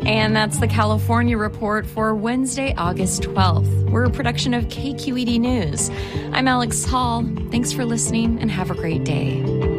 And that's the California Report for Wednesday, August 12th. We're a production of KQED News. I'm Alex Hall. Thanks for listening and have a great day.